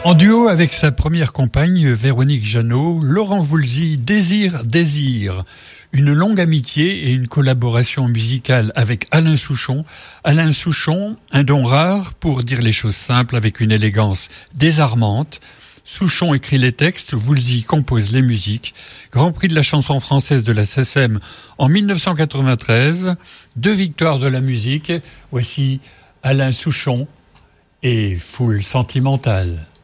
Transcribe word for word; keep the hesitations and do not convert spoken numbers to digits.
En duo avec sa première compagne, Véronique Jeannot, Laurent Voulzy désire, désire. Une longue amitié et une collaboration musicale avec Alain Souchon. Alain Souchon, un don rare pour dire les choses simples avec une élégance désarmante. Souchon écrit les textes, Voulzy compose les musiques. Grand prix de la chanson française de la S A C E M en dix-neuf cent quatre-vingt-treize. Deux victoires de la musique. Voici Alain Souchon et Foule sentimentale.